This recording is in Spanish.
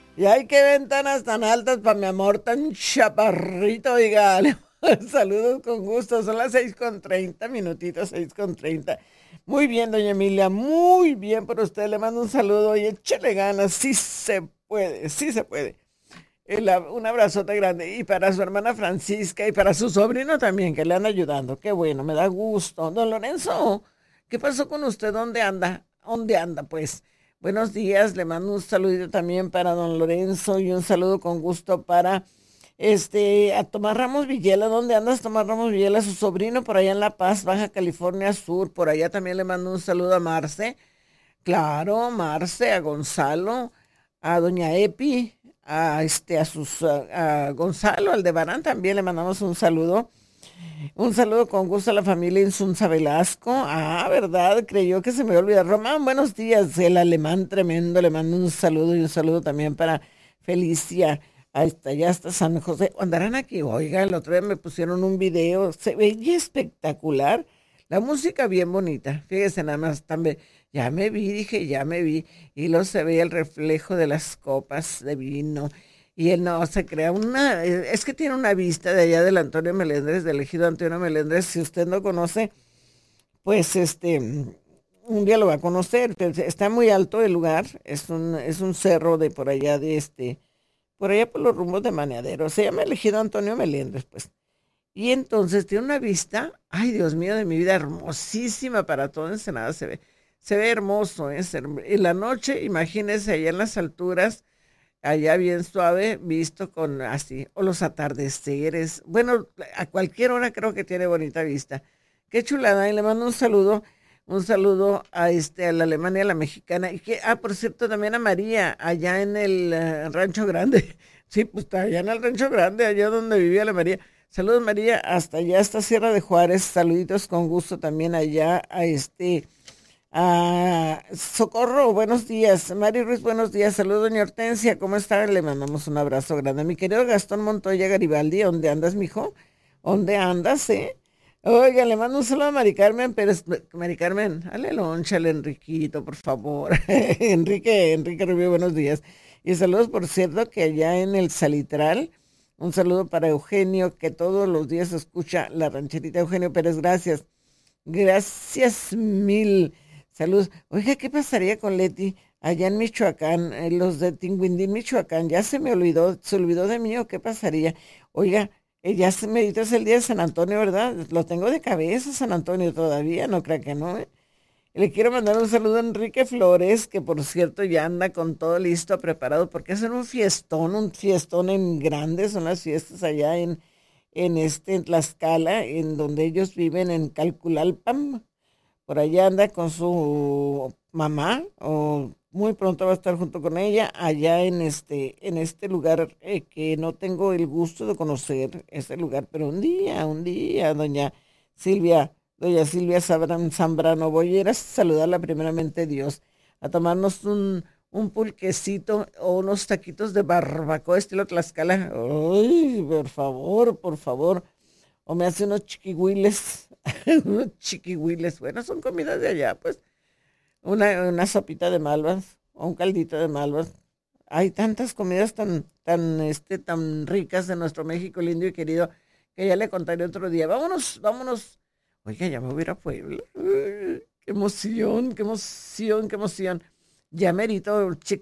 Y hay que ventanas tan altas para mi amor tan chaparrito, oiga. Saludos con gusto. Son las 6:30 minutitos, 6:30. Muy bien, doña Emilia, muy bien por usted. Le mando un saludo y échale ganas. Sí se puede, sí se puede. Un abrazote grande. Y para su hermana Francisca y para su sobrino también, que le anda ayudando. Qué bueno, me da gusto. Don Lorenzo, ¿qué pasó con usted? ¿Dónde anda? ¿Dónde anda, pues? Buenos días, le mando un saludito también para don Lorenzo y un saludo con gusto para a Tomás Ramos Villela. ¿Dónde andas, Tomás Ramos Villela? Su sobrino por allá en La Paz, Baja California Sur. Por allá también le mando un saludo a Marce. Claro, Marce, a Gonzalo, a doña Epi, a Gonzalo Aldebarán también le mandamos un saludo. Un saludo con gusto a la familia Insunza Velasco. Ah, ¿verdad? Creyó que se me iba a olvidar. Román, buenos días. El alemán tremendo. Le mando un saludo y un saludo también para Felicia. Ahí está, ya está San José. Andarán aquí. Oiga, el otro día me pusieron un video. Se veía espectacular. La música bien bonita. Fíjese nada más también. Ya me vi, dije, ya me vi. Y luego se veía el reflejo de las copas de vino. Y él no se crea es que tiene una vista de allá del Antonio Melendres, del ejido Antonio Melendres. Si usted no conoce, pues un día lo va a conocer. Pero está muy alto el lugar, es un cerro de por allá por allá por los rumbos de Maneadero. Se llama el ejido Antonio Melendres, pues. Y entonces tiene una vista, ay Dios mío de mi vida, hermosísima para todo Ensenada se ve hermoso, en la noche, imagínese allá en las alturas allá bien suave, visto con así, o los atardeceres. Bueno, a cualquier hora creo que tiene bonita vista. Qué chulada, y le mando un saludo a la Alemania, a la mexicana, por cierto, también a María, allá en el Rancho Grande. Sí, pues está allá en el Rancho Grande, allá donde vivía la María. Saludos María, hasta allá, hasta Sierra de Juárez, saluditos con gusto también allá Socorro, buenos días. Mari Ruiz, buenos días. Saludos, doña Hortensia. ¿Cómo está? Le mandamos un abrazo grande. Mi querido Gastón Montoya Garibaldi, ¿dónde andas, mijo? ¿Dónde andas, eh? Oiga, le mando un saludo a Mari Carmen Pérez. Mari Carmen, dale loncha al Enriquito, por favor. Enrique Rubio, buenos días. Y saludos, por cierto, que allá en el Salitral, un saludo para Eugenio, que todos los días escucha la rancherita. Eugenio Pérez, gracias. Gracias mil. Saludos. Oiga, ¿qué pasaría con Leti allá en Michoacán? Los de Tinguindín, Michoacán. Ya se olvidó de mí o qué pasaría. Oiga, ya se me es el día de San Antonio, ¿verdad? Lo tengo de cabeza, San Antonio, todavía, no crea que no, ¿eh? Le quiero mandar un saludo a Enrique Flores, que por cierto ya anda con todo listo, preparado, porque hacen un fiestón en grande, son las fiestas allá en Tlaxcala, en donde ellos viven en Calculalpan. Por allá anda con su mamá, o muy pronto va a estar junto con ella, allá en este lugar que no tengo el gusto de conocer ese lugar, pero un día, doña Silvia Zambrano, voy a ir a saludarla primeramente Dios, a tomarnos un pulquecito o unos taquitos de barbacoa estilo Tlaxcala. Ay, por favor. O me hace unos chiquihuiles, unos chiquihuiles. Bueno, son comidas de allá, pues. Una sopita de malvas o un caldito de malvas. Hay tantas comidas tan ricas de nuestro México lindo y querido que ya le contaré otro día. Vámonos, vámonos. Oiga, ya me voy a ir a Puebla. Qué emoción, qué emoción, qué emoción. Ya merito